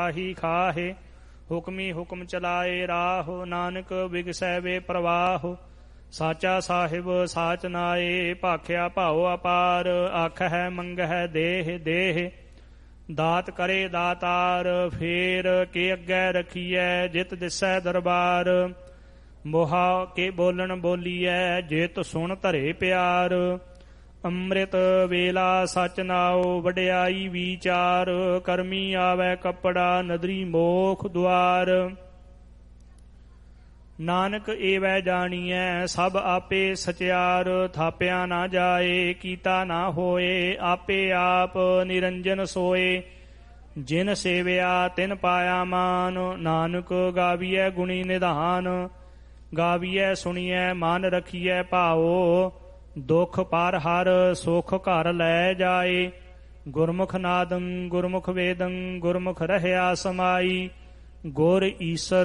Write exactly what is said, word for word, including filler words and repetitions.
ਆਹੀ ਖਾਹੇ ਹੁਕਮੀ ਹੁਕਮ ਚਲਾਏ ਰਾਹ। ਨਾਨਕ ਬਿਗਸੈ ਵੇ ਪ੍ਰਵਾਹ ਸਾਚਾ ਸਾਹਿਬ ਸਾਚ ਨਾਏ। ਭਾਖਿਆ ਭਾਉ ਅਪਾਰ ਆਖਹਿ ਮੰਗਹਿ ਦੇਹ ਦੇਹ। ਦਾਤ ਕਰੇ ਦਾਤਾਰ ਫੇਰ ਕੇ ਅੱਗੇ ਰਖੀਐ ਜਿਤ ਦਿਸੈ ਦਰਬਾਰ। ਮੋਹਾ ਕੇ ਬੋਲਣ ਬੋਲੀਐ ਜਿਤ ਸੁਣ ਧਰੇ ਪਿਆਰ। ਅੰਮ੍ਰਿਤ ਵੇਲਾ ਸਚ ਨਾਉ ਵਡਿਆਈ ਵਿਚਾਰ। ਕਰਮੀ ਆਵੈ ਕੱਪੜਾ ਨਦਰੀ ਮੋਖ ਦੁਆਰ। ਨਾਨਕ ਏਵੈ ਜਾਣੀਐ ਸਭ ਆਪੇ ਸਚਿਆਰ। ਥਾਪਿਆ ਨਾ ਜਾਏ ਕੀਤਾ ਨਾ ਹੋਏ ਆਪੇ ਆਪ ਨਿਰੰਜਨ ਸੋਏ। ਜਿਨ ਸੇਵਿਆ ਤਿਨ ਪਾਇਆ ਮਾਨ ਨਾਨਕ ਗਾਵੀਐ ਗੁਣੀ ਨਿਧਾਨ। ਗਾਵੀਐ ਸੁਣੀਐ ਮਨ ਰਖੀਐ ਭਾਉ ਦੁਖ ਪਰ ਹਰ ਸੁਖ ਘਰ ਲੈ ਜਾਏ। ਗੁਰਮੁਖ ਨਾਦੰ ਗੁਰਮੁਖ ਵੇਦੰ ਗੁਰਮੁਖ ਰਹਿਆ ਸਮਾਈ। ਗੁਰ ਈਸਰ